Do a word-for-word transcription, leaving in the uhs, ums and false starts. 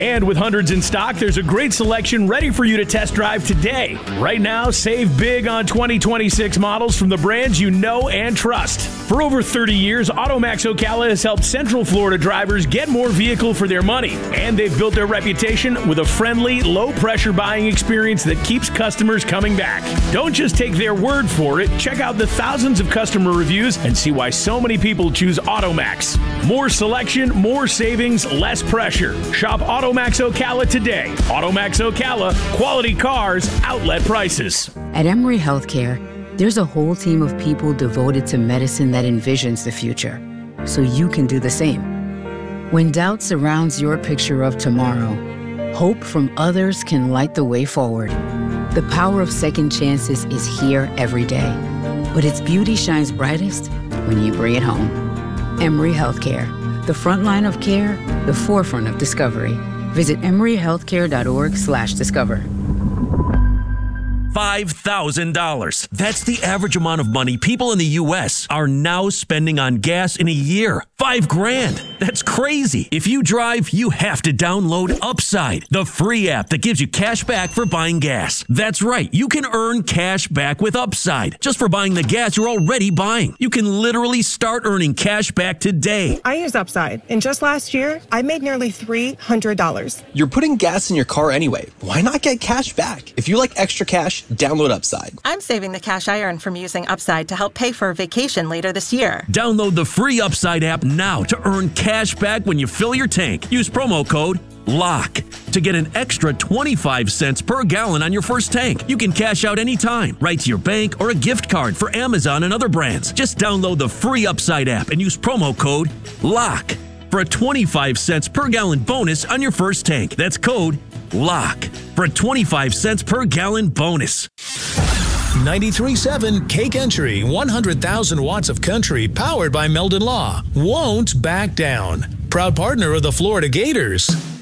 And with hundreds in stock, there's a great selection ready for you to test drive today. Right now, save big on twenty twenty-six models from the brands you know and trust. For over thirty years, AutoMax Ocala has helped Central Florida drivers get more vehicle for their money. And they've built their reputation with a friendly, low-pressure buying experience that keeps customers coming back. Don't just take their word for it. Check out the thousands of customer reviews and see why so many people choose AutoMax. More selection, more savings, less pressure. Shop AutoMax Ocala today. AutoMax Ocala, quality cars, outlet prices. At Emory Healthcare, there's a whole team of people devoted to medicine that envisions the future, so you can do the same. When doubt surrounds your picture of tomorrow, hope from others can light the way forward. The power of second chances is here every day, but its beauty shines brightest when you bring it home. Emory Healthcare, the front line of care, the forefront of discovery. Visit emoryhealthcare.org slash discover. five thousand dollars. That's the average amount of money people in the U S are now spending on gas in a year. Five grand. That's crazy. If you drive, you have to download Upside, the free app that gives you cash back for buying gas. That's right. You can earn cash back with Upside just for buying the gas you're already buying. You can literally start earning cash back today. I use Upside, and just last year, I made nearly three hundred dollars. You're putting gas in your car anyway. Why not get cash back? If you like extra cash, download Upside. I'm saving the cash I earn from using Upside to help pay for a vacation later this year. Download the free Upside app now to earn cash back when you fill your tank. Use promo code LOCK to get an extra twenty-five cents per gallon on your first tank. You can cash out anytime, right to your bank or a gift card for Amazon and other brands. Just download the free Upside app and use promo code LOCK for a twenty-five cents per gallon bonus on your first tank. That's code LOCK for a twenty-five cents per gallon bonus. ninety-three point seven K Country, one hundred thousand watts of country powered by Meldon Law. Won't back down. Proud partner of the Florida Gators.